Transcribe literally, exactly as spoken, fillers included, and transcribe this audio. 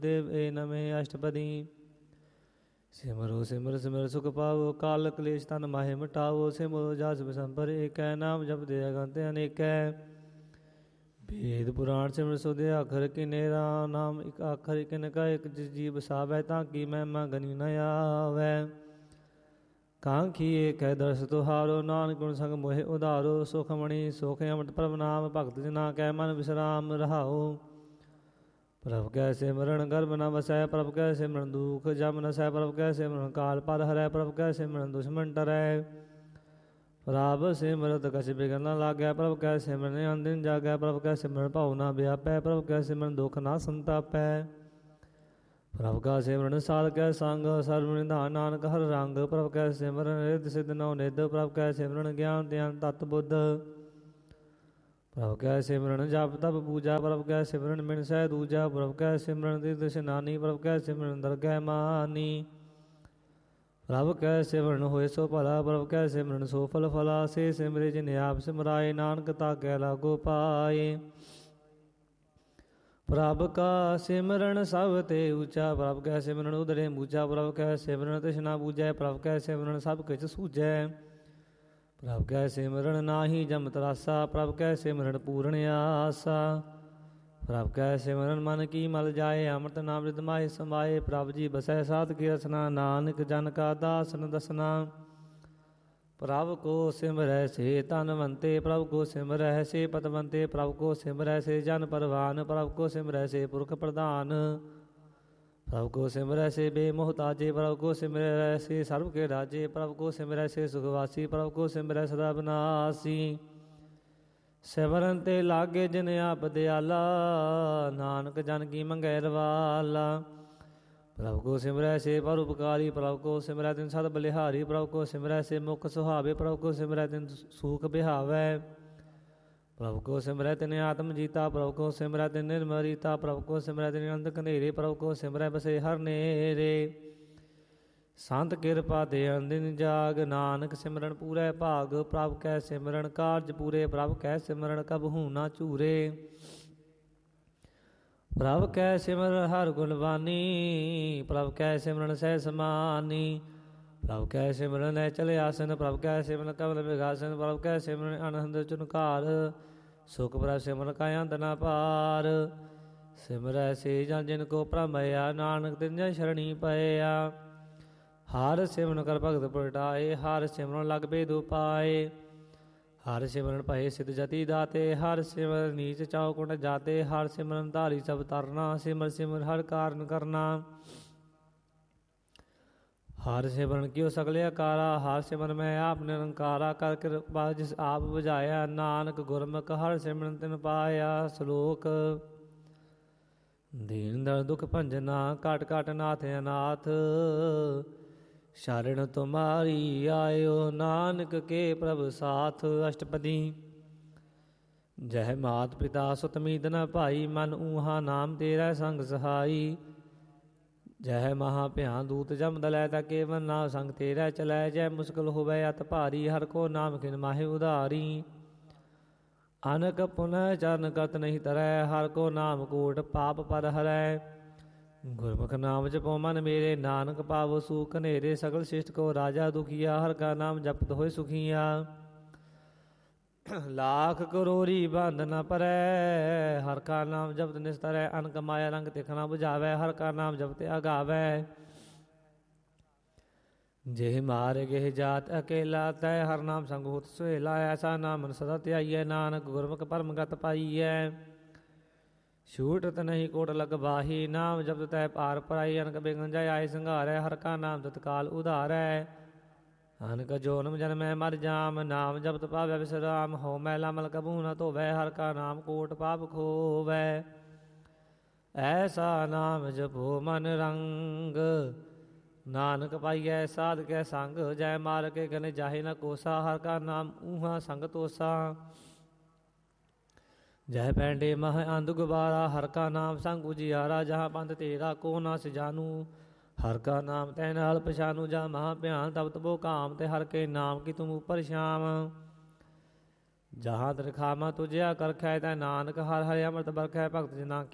ਦੇਵ ਏ ਨਮੇ ਅਸ਼ਟਪਦੀ। ਸਿਮਰੋ ਸਿਮਰ ਸਿਮਰ ਸੁਖ ਪਾਵੋ, ਕਾਲ ਕਲੇਸ਼ ਤਨ ਮਾਹੇ ਮਿਟਾਵੋ। ਸਿਮਰੋ ਜਸ ਬਿਸੰਬਰ ਏਕੈ, ਨਾਮ ਜਪਦੇ ਅਗੰਤ ਅਨੇਕੈ। ਵੇਦ ਪੁਰਾਣ ਸਿਮਰ ਸੁਦੇ ਆਖਰ ਕਿਨੇ ਰਾਮ, ਨਾਮ ਇਕ ਆਖਰ ਇਕ ਨਿਕਾ ਇਕ ਜਿਸ ਜੀ ਬਸਾਵੈ, ਤਾਂ ਕੀ ਮਹਿਮਾ ਗਨੀ ਨ ਆਵੈ। ਕਾਂਖੀ ਏਕੈ ਦਰਸ ਤੁਹਾਰੋ, ਨਾਨਕ ਗੁਣ ਸੰਗ ਮੋਹਿ ਉਧਾਰੋ। ਸੁਖਮਣੀ ਸੁਖ ਅੰਮ੍ਰਿਤ ਪ੍ਰਭ ਨਾਮ, ਭਗਤ ਜਨਾ ਕੈ ਮਨ ਵਿਸਰਾਮ ਰਹਾਉ। ਪ੍ਰਭ ਕੈ ਸਿਮਰਨ ਗਰਭ ਨ ਵਸੈ, ਪ੍ਰਭ ਕੈ ਸਿਮਰਨ ਦੁਖ ਜਮ ਨਸੈ। ਪ੍ਰਭ ਕੈ ਸਿਮਰਨ ਕਾਲ ਪਰ ਹਰੈ, ਪ੍ਰਭ ਕੈ ਸਿਮਰਨ ਦੁਸ਼ਮਨ ਟਰੈ। ਪ੍ਰਭ ਸਿਮਰਤ ਕਛ ਬਿਗਨ ਨ ਲਾਗੈ, ਪ੍ਰਭ ਕੈ ਸਿਮਰਨ ਅਨਦਿਨ ਜਾਗੈ। ਪ੍ਰਭ ਕੈ ਸਿਮਰਨ ਭਉ ਨ ਵਿਆਪੈ, ਪ੍ਰਭ ਕੈ ਸਿਮਰਨ ਦੁਖ ਨ ਸੰਤਾਪੈ। ਪ੍ਰਭ ਕਾ ਸਿਮਰਨ ਸਾਧ ਕੈ ਸੰਗ, ਸਰਬ ਨਿਧਾਨ ਨਾਨਕ ਹਰਿ ਰੰਗ। ਪ੍ਰਭ ਕੈ ਸਿਮਰਨ ਰਿੱਧ ਸਿੱਧ ਨਉ ਨਿਧ, ਪ੍ਰਭ ਕੈ ਸਿਮਰਨ ਗਿਆਨ ਧਿਆਨ ਤਤ ਬੁੱਧ। ਪ੍ਰਭ ਕੈ ਸਿਮਰਨ ਜਪ ਤਪ ਪੂਜਾ, ਪ੍ਰਭ ਕੈ ਸਿਮਰਨ ਮਿਣ ਸਹਿ ਦੂਜਾ। ਪ੍ਰਭ ਕੈ ਸਿਮਰਨ ਤੀਰਥ ਇਸ਼ਨਾਨੀ, ਪ੍ਰਭ ਕੈ ਸਿਮਰਨ ਦਰਗਹਿ ਮਾਨੀ। ਪ੍ਰਭ ਕੈ ਸਿਮਰਨ ਹੋਏ ਸੋ ਭਲਾ, ਪ੍ਰਭ ਕੈ ਸਿਮਰਨ ਸੋ ਫਲ ਫਲਾ। ਸੇ ਸਿਮਰੇ ਜਿਨ ਆਪ ਸਿਮਰਾਏ, ਨਾਨਕ ਤਾ ਕੈ ਲਾਗੋ ਪਾਏ। ਪ੍ਰਭ ਕਾ ਸਿਮਰਨ ਸਭ ਤੇ ਊਚਾ, ਪ੍ਰਭ ਕੈ ਸਿਮਰਨ ਉਦਰੇ ਮੂਚਾ। ਪ੍ਰਭ ਕੈ ਸਿਮਰਨ ਤ੍ਰਿਸ਼ਨਾ ਬੂਝੈ, ਪ੍ਰਭ ਕੈ ਸਿਮਰਨ ਸਭ ਕਿਛ ਸੂਝੈ। ਪ੍ਰਭ ਕੈ ਸਿਮਰਨ ਨਾਹੀ ਜਮ ਤਰਾਸਾ, ਪ੍ਰਭ ਕੈ ਸਿਮਰਨ ਪੂਰਨ ਆਸਾ। ਪ੍ਰਭ ਕੈ ਸਿਮਰਨ ਮਨ ਕੀ ਮਲ ਜਾਏ, ਅੰਮ੍ਰਿਤ ਨਾਮ ਰਿਦ ਮਾਹਿ ਸਮਾਏ। ਪ੍ਰਭ ਜੀ ਬਸੈ ਸਾਧ ਕੀ ਰਸਨਾ, ਨਾਨਕ ਜਨ ਕਾ ਦਾਸਨ ਦਸਨਾ। ਪ੍ਰਭ ਕੋ ਸਿਮਰੈ ਸੇ ਧਨਵੰਤੇ, ਪ੍ਰਭ ਕੋ ਸਿਮਰੈ ਸੇ ਪਤਵੰਤੇ। ਪ੍ਰਭ ਕੋ ਸਿਮਰੈ ਸੇ ਜਨ ਪਰਵਾਨ, ਪ੍ਰਭ ਕੋ ਸਿਮਰੈ ਸੇ ਪੁਰਖ ਪ੍ਰਧਾਨ। ਪ੍ਰਭ ਕੋ ਸਿਮਰੈ ਸੇ ਬੇਮੋਹਤਾਜੇ, ਪ੍ਰਭ ਕੋ ਸਿਮਰੈ ਸੇ ਸਰਬ ਕੇ ਰਾਜੇ। ਪ੍ਰਭ ਕੋ ਸਿਮਰੈ ਸੇ ਸੁਖਵਾਸੀ, ਪ੍ਰਭ ਕੋ ਸਿਮਰੈ ਸਦਾ ਬਿਨਾਸੀ। ਸਿਮਰਨ ਤੇ ਲਾਗੇ ਜਿਨ ਆਪ ਦਿਆਲਾ, ਨਾਨਕ ਜਨ ਕੀ ਮੰਗੈ ਰਵਾਲਾ। ਪ੍ਰਭ ਕੋ ਸਿਮਰੈ ਸੇ ਪਰਉਪਕਾਰੀ, ਪ੍ਰਭ ਕੋ ਸਿਮਰੈ ਤਿਨ ਸਦ ਬਲਿਹਾਰੀ। ਪ੍ਰਭ ਕੋ ਸਿਮਰੈ ਸੇ ਮੁਖ ਸੁਹਾਵੇ, ਪ੍ਰਭ ਕੋ ਸਿਮਰੈ ਤਿਨ ਸੂਖ ਬਿਹਾਵੈ। ਪ੍ਰਭ ਕੋ ਸਿਮਰੈ ਤਿਨ ਆਤਮ ਜੀਤਾ, ਪ੍ਰਭ ਕੋ ਸਿਮਰੈ ਤਿਨ ਨਿਰਮਲ ਰੀਤਾ। ਪ੍ਰਭ ਕੋ ਸਿਮਰੈ ਤਿਨ ਅਨੰਦ ਘਨੇਰੇ, ਪ੍ਰਭ ਕੋ ਸਿਮਰੈ ਬਸੇ ਹਰ ਨੇਰੇ। ਸੰਤ ਕਿਰਪਾ ਤੇ ਅਨਦਿਨ ਜਾਗ, ਨਾਨਕ ਸਿਮਰਨ ਪੂਰੈ ਭਾਗ। ਪ੍ਰਭ ਕੈ ਸਿਮਰਨ ਕਾਰਜ ਪੂਰੇ, ਪ੍ਰਭ ਕੈ ਸਿਮਰਨ ਕਬਹੂ ਨਾ ਝੂਰੇ। ਪ੍ਰਭ ਕੈ ਸਿਮਰਨ ਹਰ ਗੁਣਵਾਨੀ, ਪ੍ਰਭ ਕੈ ਸਿਮਰਨ ਸਹਿ ਸਮਾਨੀ। ਪ੍ਰਭ ਕੈ ਸਿਮਰਨ ਅਚਲ ਆਸਨ, ਪ੍ਰਭ ਕੈ ਸਿਮਰਨ ਕਮਲ ਬਿਗਾਸਨ। ਪ੍ਰਭ ਕੈ ਸਿਮਰਨ ਅਨਹਦ ਚੁਨਕਾਰ, ਸੁਖ ਪ੍ਰਭ ਸਿਮਰਨ ਕਾ ਅੰਤ ਨ ਪਾਰ। ਸਿਮਰੈ ਸੇ ਜਨ ਜਿਨ ਕੋ ਭ੍ਰਮਇਆ, ਨਾਨਕ ਤਿਨ ਜਨ ਸ਼ਰਣੀ ਪਇਆ। ਹਰ ਸਿਮਰਨ ਕਰ ਭਗਤ ਪਲਟਾਏ, ਹਰ ਸਿਮਰਨ ਲਗ ਭੇਦ ਉਪਾਏ। ਹਰ ਸਿਮਰਨ ਭਏ ਸਿਧ ਜਤੀ ਦਾਤੇ, ਹਰ ਸਿਮਰਨ ਨੀਚ ਚਾਉ ਕੁੰਡ ਜਾਤੇ। ਹਰ ਸਿਮਰਨ ਧਾਰੀ ਸਭ ਤਰਨਾ, ਸਿਮਰ ਸਿਮਰ ਹਰ ਕਾਰਨ ਕਰਨਾ। ਹਰ ਸਿਮਰਨ ਕਿਉ ਸਗਲੇ ਅਕਾਰਾ, ਹਰ ਸਿਮਰਨ ਮੈਂ ਆਪ ਨਿਰੰਕਾਰਾ। ਕਰ ਕਿਰਪਾ ਜਿਸ ਆਪ ਬੁਝਾਇਆ, ਨਾਨਕ ਗੁਰਮੁਖ ਹਰ ਸਿਮਰਨ ਤਿਨ ਪਾਇਆ। ਸ਼ਲੋਕ। ਦੀਨ ਦਰਦ ਦੁਖ ਭੰਜਨਾ, ਘਟ ਘਟ ਨਾਥ ਅਨਾਥ। ਸ਼ਰਨ ਤੁਮਾਰੀ ਆਇਓ, ਨਾਨਕ ਕੇ ਪ੍ਰਭ ਸਾਥ। ਅਸ਼ਟਪਦੀ। ਜਹ ਮਾਤ ਪਿਤਾ ਸੁਤ ਮੀਤ ਨ ਭਾਈ, ਮਨ ਊਹਾ ਨਾਮ ਤੇਰਾ ਸੰਗ ਸਹਾਈ। ਜਹ ਮਹਾ ਭਿਆਨ ਦੂਤ ਜਮ ਦਲੈ, ਤਾ ਕੇਵਲ ਨਾਮ ਸੰਗ ਤੇਰਾ ਚਲੈ। ਜੈ ਮੁਸ਼ਕਿਲ ਹੋਵੈ ਅਤ ਭਾਰੀ, ਹਰ ਕੋ ਨਾਮ ਖਿਨ ਮਾਹਿ ਉਧਾਰੀ। ਅਨਕ ਪੁਨਹ ਚਰਨ ਕਰਤ ਨਹੀਂ ਤਰੈ, ਹਰ ਕੋ ਨਾਮ ਕੋਟ ਪਾਪ ਪਰ ਹਰੈ। ਗੁਰਮੁਖ ਨਾਮ ਜਪੋ ਮਨ ਮੇਰੇ, ਨਾਨਕ ਪਾਵੋ ਸੂਖ ਹਨੇਰੇ। ਸਗਲ ਸ਼ਿਸ਼ਟ ਕੋ ਰਾਜਾ ਦੁਖੀਆ, ਹਰ ਕਾ ਨਾਮ ਜਪਤ ਹੋਏ ਸੁਖੀਆ। ਲਾਖ ਕਰੋੜੀ ਬੰਧ ਨ ਪਰੈ, ਹਰ ਕਾ ਨਾਮ ਜਪਤ ਨਿਸਤਰੈ। ਅਨਕ ਮਾਇਆ ਰੰਗ ਤਿਖ ਨ ਬੁਝਾਵੈ, ਹਰ ਕਾ ਨਾਮ ਜਪਤ ਅਗਾਵੈ। ਜਿਹ ਮਾਰ ਗਿਹ ਜਾਤ ਅਕੇਲਾ, ਤੈ ਹਰ ਨਾਮ ਸੰਗ ਹੋਤ ਸੁਹੇਲਾ। ਐਸਾ ਨਾਮ ਮਨ ਸਦਾ ਧਿਆਈਐ, ਨਾਨਕ ਗੁਰਮੁਖ ਪਰਮ ਗਤ ਪਾਈਐ। ਛੂਟਤ ਨਹੀਂ ਕੋਟ ਲਗ ਬਾਹੀ, ਨਾਮ ਜਪਤ ਤੈ ਪਾਰ ਪਰਾਈ। ਅਨਕ ਬਿਗਨ ਜੈ ਆਏ ਸੰਘਾਰੈ, ਹਰ ਕਾ ਨਾਮ ਤਤਕਾਲ ਉਧਾਰੈ। ਅਨਕ ਜੋਨਮ ਜਨਮੈ ਮਰ ਜਾਮ, ਨਾਮ ਜਪਤ ਪਾਵੈ ਵਿਸਰਾਮ। ਹੋ ਮੈਲਾ ਮਲ ਕਬਹੂ ਨ ਧੋਵੈ, ਹਰ ਕਾ ਨਾਮ ਕੋਟ ਪਾਪ ਖੋਵੈ। ਐਸਾ ਨਾਮ ਜਪੋ ਮਨ ਰੰਗ, ਨਾਨਕ ਪਾਈਐ ਸਾਧ ਕੈ ਸੰਗ। ਜੈ ਮਾਰ ਕੇ ਗਨ ਜਾਹੇ ਨ ਕੋਸਾ, ਹਰ ਕਾ ਨਾਮ ਊਹਾ ਸੰਗ ਤੋਸਾ। ਜਹ ਪੈਂਡੇ ਮਹ ਅੰਧ ਗੁਬਾਰਾ, ਹਰ ਕਾ ਨਾਮ ਸੰਗ ਉਜਿਆਰਾ। ਜਹਾਂ ਪੰਥ ਤੇਰਾ ਕੋ ਨਾ ਸਿਜਾਨੂ, ਹਰ ਕਾ ਨਾਮ ਤੈ ਨਾਲ ਪਛਾਨੂ। ਜਾ ਮਹਾ ਭਿਆਨ ਤਬ ਤਬੋ ਕਾਮ, ਤੇ ਹਰ ਕੇ ਨਾਮ ਕੀ ਤੁਮ ਉਪਰ ਸ਼ਾਮ। ਜਹਾਂ ਤਨ ਖਾਮਾ ਤੁਝਿਆ ਕਰਖੈ, ਤੈ ਨਾਨਕ ਹਰ ਹਰਿ ਅੰਮ੍ਰਿਤ ਬਰਖੈ। ਭਗਤ ਜਨਾ